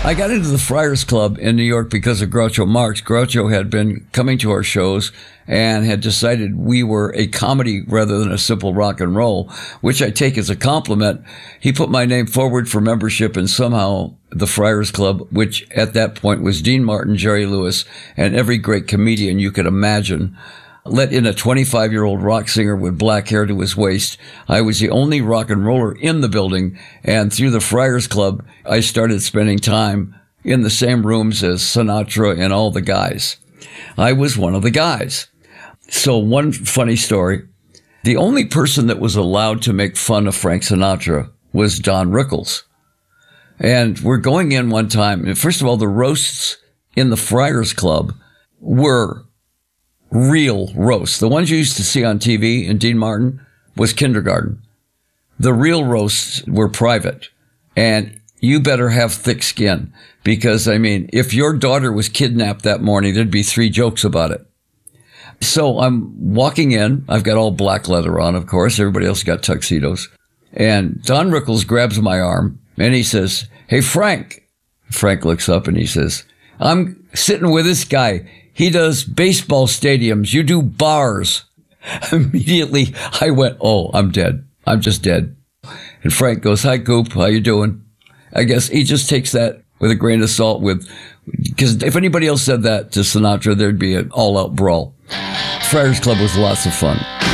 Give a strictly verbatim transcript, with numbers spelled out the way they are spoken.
I got into the Friars Club in New York because of Groucho Marx. Groucho had been coming to our shows and had decided we were a comedy rather than a simple rock and roll, which I take as a compliment. He put my name forward for membership, and somehow the Friars Club, which at that point was Dean Martin, Jerry Lewis, and every great comedian you could imagine, let in a twenty-five-year-old rock singer with black hair to his waist. I was the only rock and roller in the building, and through the Friars Club, I started spending time in the same rooms as Sinatra and all the guys. I was one of the guys. So one funny story, the only person that was allowed to make fun of Frank Sinatra was Don Rickles. And we're going in one time, and first of all, the roasts in the Friars Club were real roasts. The ones you used to see on T V in Dean Martin was kindergarten. The real roasts were private. And you better have thick skin because, I mean, if your daughter was kidnapped that morning, there'd be three jokes about it. So I'm walking in. I've got all black leather on, of course. Everybody else got tuxedos. And Don Rickles grabs my arm and he says, "Hey, Frank." Frank looks up and he says, "I'm sitting with this guy. He does baseball stadiums. You do bars." Immediately, I went, "Oh, I'm dead. I'm just dead." And Frank goes, "Hi, Coop. How you doing?" I guess he just takes that with a grain of salt with, because if anybody else said that to Sinatra, there'd be an all-out brawl. Friars Club was lots of fun.